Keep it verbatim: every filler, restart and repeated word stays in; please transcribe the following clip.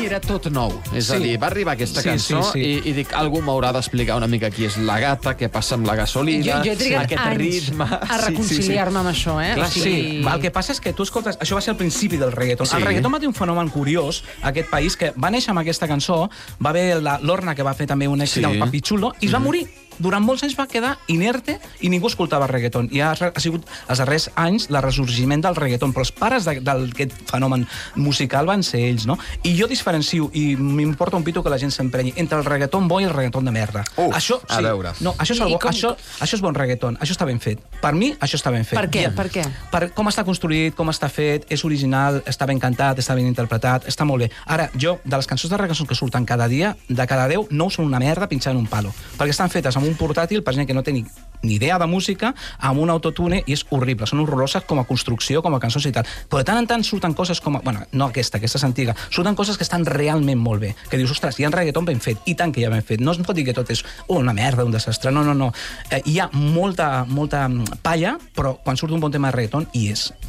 era tot nou. És Sí. a dir, va arribar aquesta Sí, cançó sí, sí. I, i dic, algú m'haurà d'explicar una mica qui és la gata, què passa amb la gasolina, Jo, jo he trigat aquest anys ritme... a reconciliar-me amb això, eh? Clar, O sigui- sí. El que passa és que tu escoltes... Això va ser el principi del reggaeton. Sí. El reggaeton va tenir un fenomen curiós, aquest país, que va néixer amb aquesta cançó, va haver la Lorna, que va fer també un èxit, Sí. el Papi Chulo, i es va morir. Durant molts anys va quedar inerte i ningú escoltava reggaeton. I ha, ha sigut, els darrers anys, el ressorgiment del reggaeton. Però els pares d'aquest fenomen musical van ser ells, no? I jo diferencio, i m'importa un pito que la gent s'emprenyi, entre el reggaeton bo i el reggaeton de merda. Uf, això, a veure. No, això és, el I bo, com- això, això és bon reggaeton, això està ben fet. Per mi, això està ben fet. Per què? Ja. Per què? Per com està construït, com està fet, és original, està ben cantat, està ben interpretat, està molt bé. Ara, jo, de les cançons de reggaeton que surten cada dia, de cada deu, nou són una merda pinxant un palo. Perquè estan fetes amb un portàtil per gent que no té ni, ni idea de música, amb un autotune, i és horrible. Són horroroses com a construcció, com a cançons i tal. Però de tant en tant surten coses com... A, bueno, no aquesta, aquesta és antiga. Surten coses que estan realment molt bé. Que dius, ostres, hi ha reggaeton ben fet, i tant que hi ha ben fet. No es pot dir que tot és oh, una merda, un desastre. No, no, no. Eh, hi ha molta, molta palla, però quan surt un bon tema de reggaeton, hi és.